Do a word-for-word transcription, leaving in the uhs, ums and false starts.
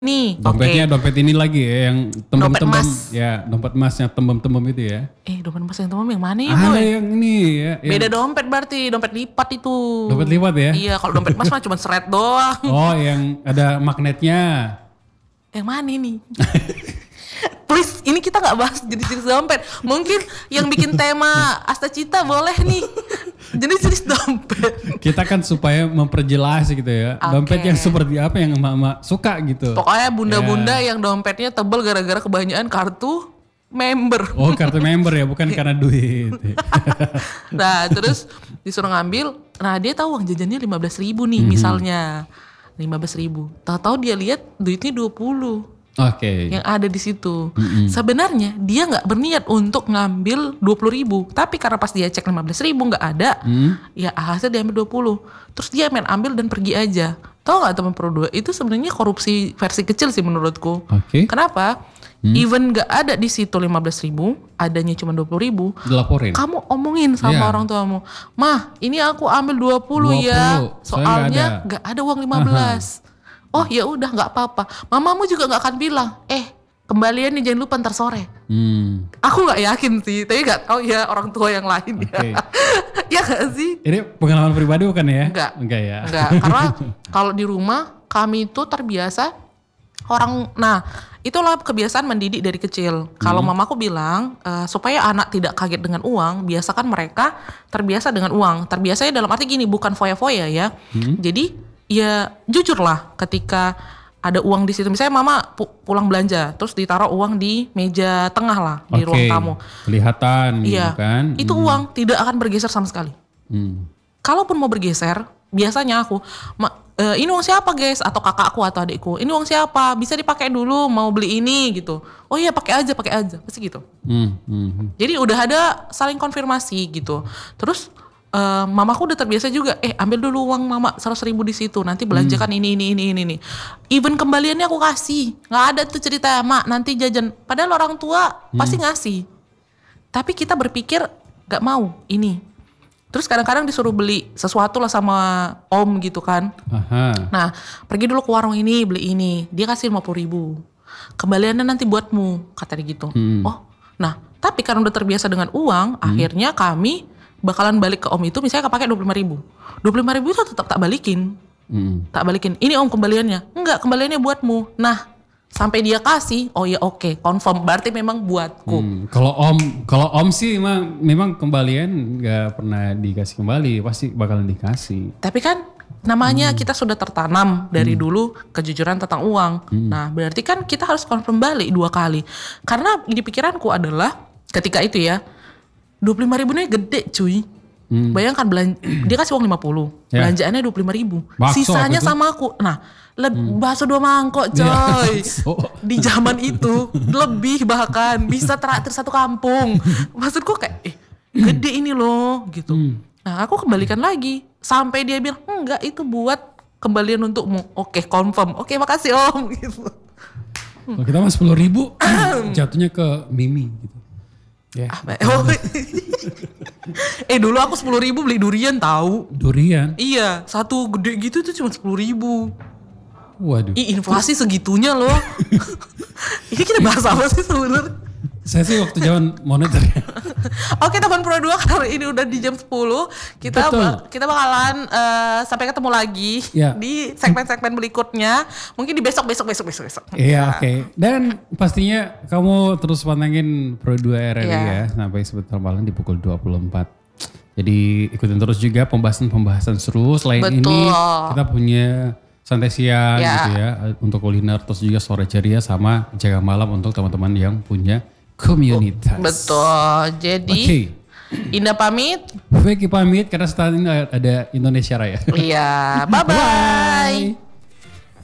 Nih, Dompetnya oke. dompet ini lagi ya yang Dompet tembem-tembem. emas. Ya, dompet emas yang tembem-tembem itu ya. Eh, dompet emas yang teman yang mana ya, Ada boy? yang ini ya. yang- Beda dompet berarti, dompet lipat itu. Dompet lipat ya? Iya, kalau dompet emas mah cuma seret doang. Oh, yang ada magnetnya. Yang mana ini? Please, ini kita nggak bahas jenis-jenis dompet. Mungkin yang bikin tema Asta Cita boleh nih. Jenis-jenis dompet. Kita kan supaya memperjelas gitu ya. Oke. Dompet yang seperti apa yang emak-emak suka gitu. Pokoknya bunda-bunda Ya. yang dompetnya tebel gara-gara kebanyakan kartu member. Oh, kartu member ya, bukan karena duit. Nah, terus disuruh ngambil. Nah, dia tahu uang jajannya lima belas ribu nih misalnya. lima belas ribu. Tahu-tahu dia lihat duitnya dua puluh. Oke. Yang ada di situ. Sebenarnya dia nggak berniat untuk ngambil dua puluh ribu, tapi karena pas dia cek lima belas ribu nggak ada, Hmm. ya hasil dia ambil dua puluh. Terus dia main ambil dan pergi aja. Tahu nggak teman Pro dua? Itu sebenarnya korupsi versi kecil sih menurutku. Oke. Kenapa? Even nggak ada di situ lima belas ribu, adanya cuma dua puluh ribu. Dilaporin. Kamu omongin sama Iya. orang tuamu, mah ini aku ambil dua puluh ya, dua puluh, soalnya soalnya nggak nggak ada. uang lima belas. Oh ya udah nggak apa-apa. Mamamu juga nggak akan bilang, eh kembalian nih jangan lupa ntar sore. Hmm. Aku nggak yakin sih, tapi nggak tahu ya orang tua yang lain Oke. ya. Ya nggak sih? Ini pengalaman pribadi bukan ya? Enggak. Enggak ya. Enggak, karena kalau di rumah kami itu terbiasa orang, nah itulah kebiasaan mendidik dari kecil. Kalau mamaku bilang eh, supaya anak tidak kaget dengan uang, biasakan mereka terbiasa dengan uang. Terbiasanya dalam arti gini, bukan foya-foya ya. Jadi ya jujur lah ketika ada uang di situ. Misalnya mama pu- pulang belanja, terus ditaruh uang di meja tengah lah di Oke. ruang tamu. Kelihatan gitu Iya, kan. itu uang tidak akan bergeser sama sekali. Hmm. Kalaupun mau bergeser, biasanya aku, "Ma, eh, ini uang siapa guys?" Atau kakakku atau adikku, "Ini uang siapa? Bisa dipakai dulu, mau beli ini," gitu. "Oh iya pakai aja, pakai aja," pasti gitu. Hmm. Hmm. hmm. Jadi udah ada saling konfirmasi gitu. Terus eh, mamaku udah terbiasa juga, eh ambil dulu uang mama seratus ribu di situ, nanti belanjakan ini ini ini ini ini. Even kembaliannya aku kasih, nggak ada tuh cerita mak nanti jajan. Padahal orang tua pasti ngasih. Tapi kita berpikir nggak mau ini. Terus kadang-kadang disuruh beli sesuatu lah sama om gitu kan. Aha. Nah, pergi dulu ke warung ini, beli ini. Dia kasih lima puluh ribu. Kembaliannya nanti buatmu, kata dia gitu. Hmm. Oh, nah, tapi karena udah terbiasa dengan uang, akhirnya kami bakalan balik ke om itu, misalnya kepake dua puluh lima ribu. dua puluh lima ribu itu tetap tak balikin. Hmm. Tak balikin. Ini om kembaliannya. Enggak, kembaliannya buatmu. Nah, sampai dia kasih, oh ya oke, confirm. Berarti memang buatku. Hmm. Kalau om, kalau om sih memang, memang kembalian nggak pernah dikasih kembali, pasti bakalan dikasih. Tapi kan namanya kita sudah tertanam dari dulu kejujuran tentang uang. Nah, berarti kan kita harus confirm balik dua kali. Karena di pikiranku adalah ketika itu ya, dua puluh lima ribu ini gede cuy. Bayangkan belan- dia kasih uang lima puluh, Ya. belanjaannya dua puluh lima ribu. Bakso Sisanya gitu. sama aku. Nah, le- bakso dua mangkok coy. Iya, bakso. Di zaman itu lebih bahkan bisa traktir satu kampung. Maksudku kayak eh gede ini loh gitu. Nah, aku kembalikan lagi sampai dia bilang enggak itu buat kembalian untukmu. Oke, confirm. Oke, makasih om gitu. Kalau kita mah sepuluh ribu, jatuhnya ke Mimi gitu. Ya, Apa? Oh. eh dulu aku sepuluh ribu beli durian tahu. durian. Iya, satu gede gitu tuh cuma sepuluh ribu. Waduh. Ih, inflasi segitunya loh. Ini kita bahas apa sih sebenarnya? Saya sih waktu zaman moneter ya. Oke teman Pro dua, karena ini udah di jam sepuluh. Kita Betul. ba- kita bakalan eh, sampai ketemu lagi Ya. di segmen-segmen berikutnya. Mungkin di besok besok besok besok besok. Iya, oke. Dan pastinya kamu terus pantengin Pro dua R R I Iya. ya sampai sebentar malam di pukul dua puluh empat. Jadi ikutin terus juga pembahasan-pembahasan seru. Selain Betul. ini kita punya santai siang Ya. gitu ya untuk kuliner, terus juga sore ceria sama jaga malam untuk teman-teman yang punya komunitas. Betul. Jadi Oke. Indah pamit. Vicky pamit karena setelah ini ada Indonesia Raya. Iya. Bye bye. Bye.